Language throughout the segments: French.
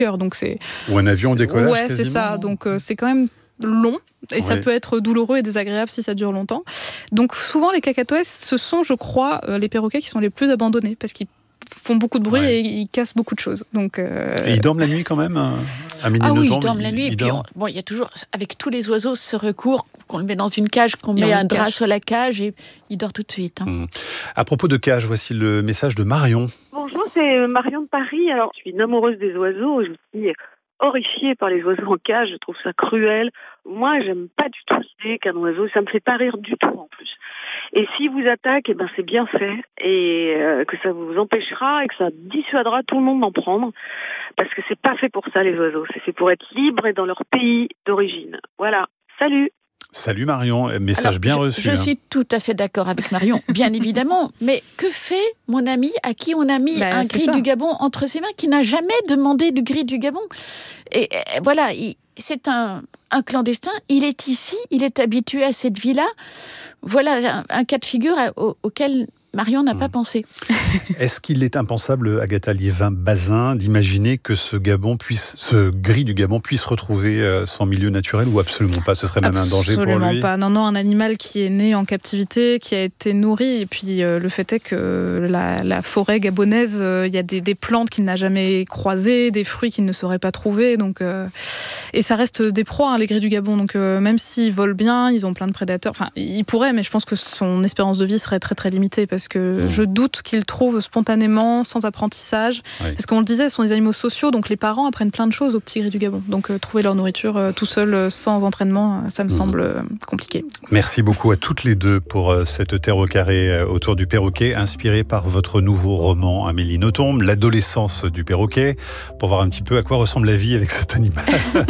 Donc ou un avion en décollage. Ouais, c'est ça. Donc c'est quand même long et ça peut être douloureux et désagréable si ça dure longtemps. Donc souvent les cacatoès, ce sont, je crois, les perroquets qui sont les plus abandonnés parce qu'ils font beaucoup de bruit et ils cassent beaucoup de choses. Donc, Et ils dorment la nuit quand même, Amélie Ah oui, Nothomb, ils dorment la nuit. Et puis, il y a toujours, avec tous les oiseaux, ce recours qu'on le met dans une cage, qu'on met un drap sur la cage et il dort tout de suite. À propos de cage, voici le message de Marion. Bonjour, c'est Marion de Paris. Alors, je suis une amoureuse des oiseaux. Je suis horrifiée par les oiseaux en cage. Je trouve ça cruel. Moi, j'aime pas du tout l'idée qu'un oiseau, ça me fait pas rire du tout en plus. Et s'il vous attaque, c'est bien fait et que ça vous empêchera et que ça dissuadera tout le monde d'en prendre parce que c'est pas fait pour ça les oiseaux. C'est fait pour être libres et dans leur pays d'origine. Voilà. Salut. Salut Marion, message bien reçu. Je suis tout à fait d'accord avec Marion, bien évidemment. Mais que fait mon ami à qui on a mis un gris du Gabon entre ses mains, qui n'a jamais demandé du gris du Gabon ? Et voilà, c'est un clandestin. Il est ici, il est habitué à cette vie-là. Voilà un cas de figure auquel Marion n'a pas pensé. Est-ce qu'il est impensable, Agatha Liévin-Bazin, d'imaginer que ce gris du Gabon puisse retrouver son milieu naturel ou absolument pas ? Ce serait même un danger pour lui ? Absolument pas. Non, un animal qui est né en captivité, qui a été nourri. Et puis le fait est que la forêt gabonaise, il y a des plantes qu'il n'a jamais croisées, des fruits qu'il ne saurait pas trouver. Donc, et ça reste des proies, les gris du Gabon. Donc même s'ils volent bien, ils ont plein de prédateurs. Enfin, ils pourraient, mais je pense que son espérance de vie serait très très limitée parce que je doute qu'il trouve spontanément, sans apprentissage. Oui. Parce qu'on le disait, ce sont des animaux sociaux, donc les parents apprennent plein de choses aux petits gris du Gabon. Donc trouver leur nourriture tout seul, sans entraînement, ça me semble compliqué. Merci beaucoup à toutes les deux pour cette terre au carré autour du perroquet, inspirée par votre nouveau roman, Amélie Nothomb, L'adolescence du perroquet, pour voir un petit peu à quoi ressemble la vie avec cet animal.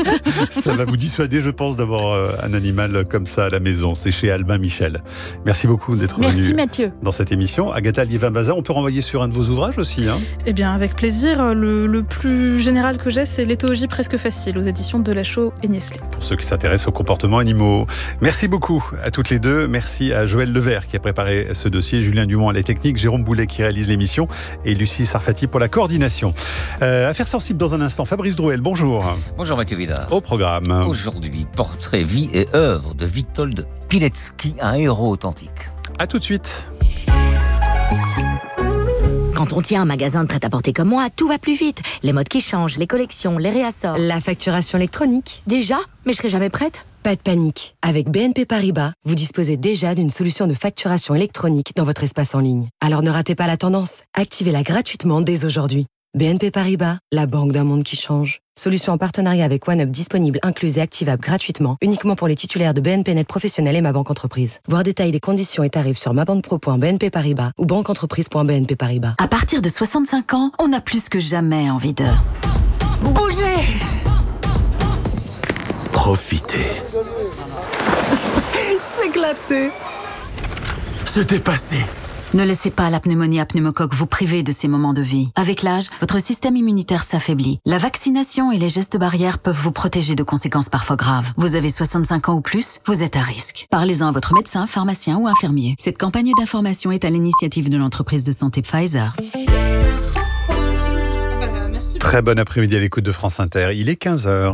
Ça va vous dissuader, je pense, d'avoir un animal comme ça à la maison. C'est chez Albin Michel. Merci beaucoup d'être venu dans cette émission. Agatha Liévin-Bazin, on peut renvoyer sur un de vos ouvrages aussi, Eh bien, avec plaisir. Le plus général que j'ai, c'est L'éthologie presque facile, aux éditions de Delachaux et Niestlé. Pour ceux qui s'intéressent aux comportements animaux. Merci beaucoup à toutes les deux. Merci à Joël Levert qui a préparé ce dossier, Julien Dumont à la technique, Jérôme Boulet qui réalise l'émission et Lucie Sarfati pour la coordination. Affaires sensibles dans un instant. Fabrice Drouel, bonjour. Bonjour Mathieu Vidard. Au programme. Aujourd'hui, portrait, vie et œuvre de Witold Pilecki, un héros authentique. À tout de suite. Quand on tient un magasin de prêt-à-porter comme moi, tout va plus vite. Les modes qui changent, les collections, les réassorts. La facturation électronique. Déjà ? Mais je serai jamais prête ? Pas de panique. Avec BNP Paribas, vous disposez déjà d'une solution de facturation électronique dans votre espace en ligne. Alors ne ratez pas la tendance. Activez-la gratuitement dès aujourd'hui. BNP Paribas, la banque d'un monde qui change. Solution en partenariat avec OneUp disponible, incluse et activable gratuitement, uniquement pour les titulaires de BNP Net Professionnel et Ma Banque Entreprise. Voir détail des conditions et tarifs sur mabanquepro.bnp Paribas ou banqueentreprise.bnp Paribas. À partir de 65 ans, on a plus que jamais envie de bouger. Profiter. S'éclater. Se dépasser. Ne laissez pas la pneumonie à pneumocoque vous priver de ces moments de vie. Avec l'âge, votre système immunitaire s'affaiblit. La vaccination et les gestes barrières peuvent vous protéger de conséquences parfois graves. Vous avez 65 ans ou plus, vous êtes à risque. Parlez-en à votre médecin, pharmacien ou infirmier. Cette campagne d'information est à l'initiative de l'entreprise de santé Pfizer. Très bon après-midi à l'écoute de France Inter. Il est 15h.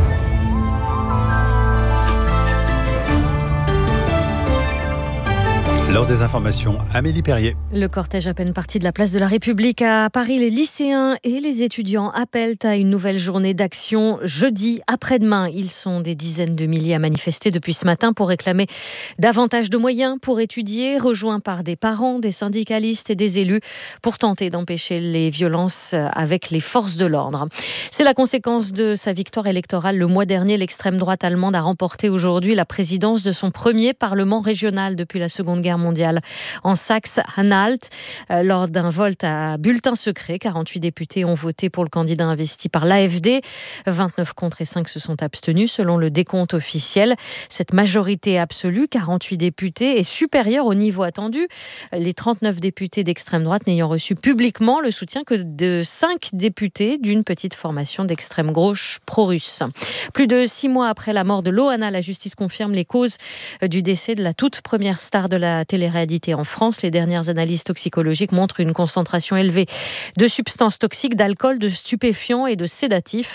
L'heure des informations, Amélie Perrier. Le cortège à peine parti de la place de la République à Paris, les lycéens et les étudiants appellent à une nouvelle journée d'action jeudi après-demain. Ils sont des dizaines de milliers à manifester depuis ce matin pour réclamer davantage de moyens pour étudier, rejoints par des parents, des syndicalistes et des élus pour tenter d'empêcher les violences avec les forces de l'ordre. C'est la conséquence de sa victoire électorale. Le mois dernier, l'extrême droite allemande a remporté aujourd'hui la présidence de son premier parlement régional depuis la Seconde Guerre mondiale. En Saxe-Anhalt, lors d'un vote à bulletin secret, 48 députés ont voté pour le candidat investi par l'AfD. 29 contre et 5 se sont abstenus selon le décompte officiel. Cette majorité absolue, 48 députés, est supérieure au niveau attendu. Les 39 députés d'extrême droite n'ayant reçu publiquement le soutien que de 5 députés d'une petite formation d'extrême gauche pro-russe. Plus de 6 mois après la mort de Loana, la justice confirme les causes du décès de la toute première star de la télé-réalité en France. Les dernières analyses toxicologiques montrent une concentration élevée de substances toxiques, d'alcool, de stupéfiants et de sédatifs.